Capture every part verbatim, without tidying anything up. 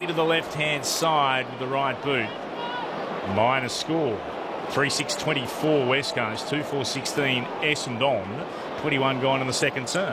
to the left-hand side with the right boot. Minor score. three six twenty-four West Coast, two four sixteen Essendon. twenty-one gone in the second term.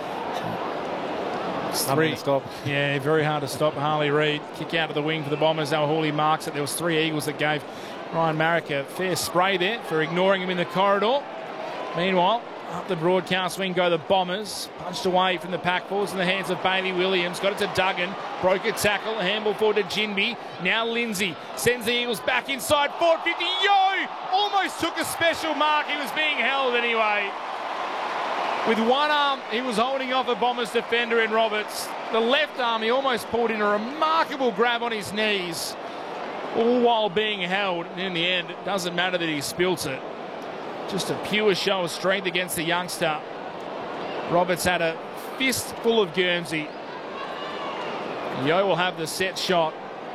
Three to stop. Yeah, very hard to stop. Harley Reid, kick out of the wing for the Bombers. Hawley marks it. There was three Eagles that gave Ryan Marrick a fair spray there for ignoring him in the corridor. Meanwhile, up the broadcast wing go the Bombers. Punched away from the pack balls in the hands of Bailey Williams. Got it to Duggan. Broke a tackle. A handball forward to Ginbey. Now Lindsay sends the Eagles back inside. forward fifty. Yo! Almost took a special mark. He was being held anyway. With one arm, he was holding off a Bombers defender in Roberts. The left arm, he almost pulled in a remarkable grab on his knees, all while being held. And in the end, it doesn't matter that he spilt it. Just a pure show of strength against the youngster. Roberts had a fistful of Guernsey. Yo will have the set shot.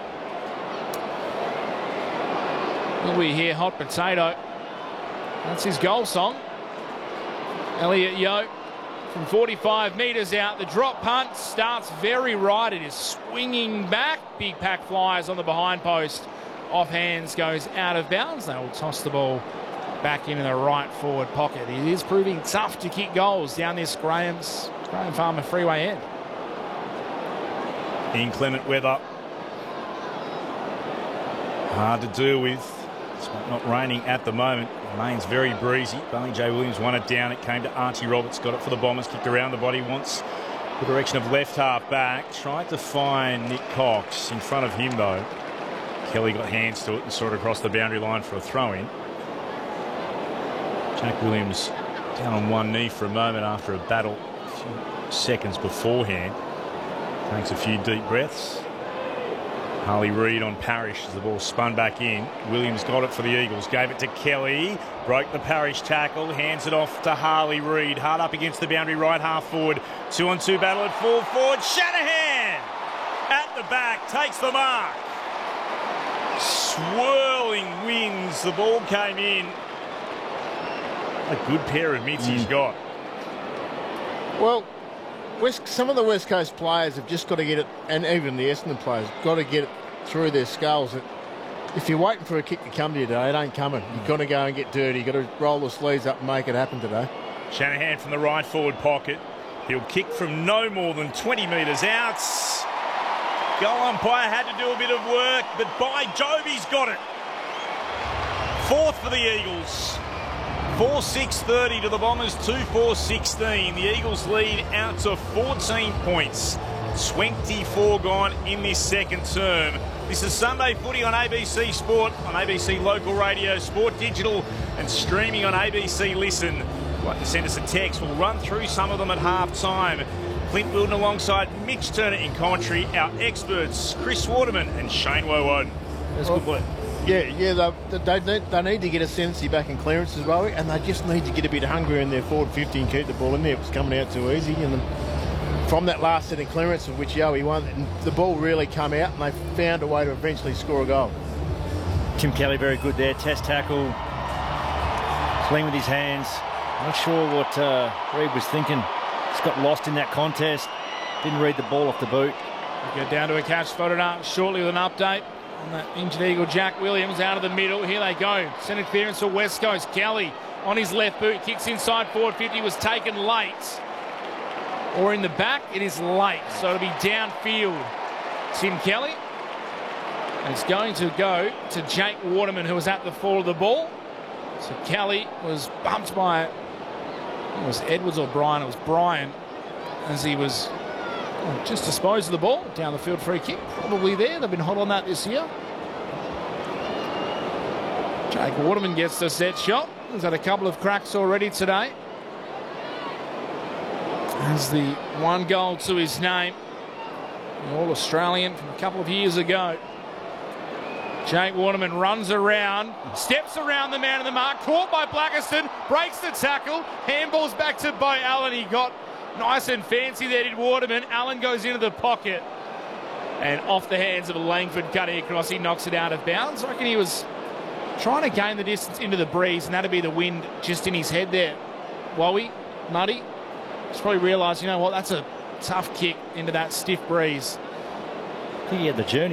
Will we hear Hot Potato? That's his goal song. Elliot Yo from forty-five metres out. The drop punt starts very right. It is swinging back. Big pack flies on the behind post. Off hands, goes out of bounds. They will toss the ball back into the right forward pocket. It is proving tough to kick goals down this Graham's, Graham Farmer Freeway end. Inclement weather. Hard to deal with. It's not raining at the moment. Remains very breezy. Bailey J. Williams won it down. It came to Archie Roberts. Got it for the Bombers. Kicked around the body once. The direction of left half back. Tried to find Nick Cox. In front of him though. Kelly got hands to it and saw it across the boundary line for a throw-in. Jack Williams down on one knee for a moment after a battle a few seconds beforehand. Takes a few deep breaths. Harley Reid on Parrish as the ball spun back in. Williams got it for the Eagles. Gave it to Kelly. Broke the Parrish tackle. Hands it off to Harley Reid. Hard up against the boundary, right half forward. Two on two battle at full forward. Shanahan at the back takes the mark. Swirling winds. The ball came in. A good pair of mitts mm. he's got. Well, West, some of the West Coast players have just got to get it, and even the Essendon players, got to get it through their skulls that if you're waiting for a kick to come to you today, it ain't coming. You've got to go and get dirty. You've got to roll the sleeves up and make it happen today. Shanahan from the right forward pocket. He'll kick from no more than twenty metres out. Goal umpire had to do a bit of work, but by Jove, he's got it. Fourth for the Eagles. four six thirty to the Bombers, two four sixteen. The Eagles lead out to fourteen points. twenty-four gone in this second term. This is Sunday Footy on A B C Sport, on A B C Local Radio, Sport Digital, and streaming on A B C Listen. If you'd like to send us a text, we'll run through some of them at half-time. Clint Wilden alongside Mitch Turner in commentary. Our experts, Chris Waterman and Shane Woewod. That's well, good play. Yeah, yeah, they, they, need, they need to get a sense back in clearance as well, and they just need to get a bit hungrier in their forward fifty and keep the ball in there. It was coming out too easy, and then from that last set of clearance of which Yowie won, and the ball really come out, and they found a way to eventually score a goal. Tim Kelly very good there, test tackle, clean with his hands. Not sure what uh, Reid was thinking. Just got lost in that contest. Didn't read the ball off the boot. We go down to a catch spotted up shortly with an update on that injured Eagle, Jack Williams, out of the middle. Here they go. Centre clearance for West Coast. Kelly on his left boot. Kicks inside forward fifty. Was taken late. Or in the back. It is late. So it'll be downfield. Tim Kelly. And it's going to go to Jake Waterman, who was at the fall of the ball. So Kelly was bumped by, it was Edwards or Brian. It was Brian as he was just disposed of the ball. Down the field free kick. Probably there. They've been hot on that this year. Jake Waterman gets the set shot. He's had a couple of cracks already today. Has the one goal to his name. The All-Australian from a couple of years ago. Jake Waterman runs around, steps around the man in the mark, caught by Blackerston, breaks the tackle, handballs back to Bo Allen. He got nice and fancy there, did Waterman. Allen goes into the pocket and off the hands of Langford cutting across. He knocks it out of bounds. I reckon he was trying to gain the distance into the breeze, and that'd be the wind just in his head there. Wowie, Muddy, just probably realised, you know what, that's a tough kick into that stiff breeze. I think he had the journey.